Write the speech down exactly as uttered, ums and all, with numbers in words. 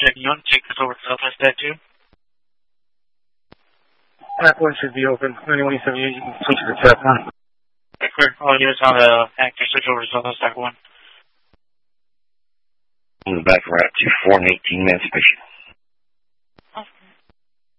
Jack, you want to take this over to Southwest Dead too? That one should be open. Anyone you you can switch to the tap one. Okay, clear. All units on the active switch over to Southwest Deck one. On the back route to four and eighteen man station.